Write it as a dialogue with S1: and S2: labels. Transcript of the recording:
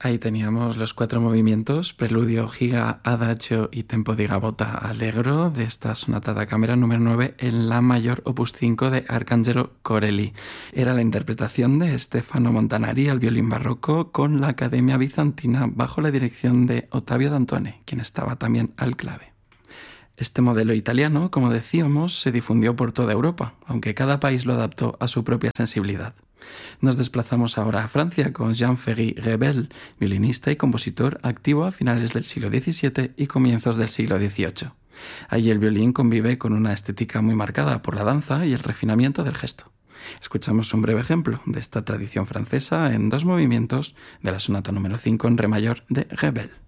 S1: Ahí teníamos los 4 movimientos, preludio, giga, adagio y tempo di gavotta allegro de esta sonata da cámara número 9 en la mayor opus 5 de Arcangelo Corelli. Era la interpretación de Stefano Montanari al violín barroco con la Academia Bizantina bajo la dirección de Ottavio Dantone, quien estaba también al clave. Este modelo italiano, como decíamos, se difundió por toda Europa, aunque cada país lo adaptó a su propia sensibilidad. Nos desplazamos ahora a Francia con Jean-Ferry Rebel, violinista y compositor activo a finales del siglo XVII y comienzos del siglo XVIII. Allí el violín convive con una estética muy marcada por la danza y el refinamiento del gesto. Escuchamos un breve ejemplo de esta tradición francesa en 2 movimientos de la sonata número 5 en re mayor de Rebel.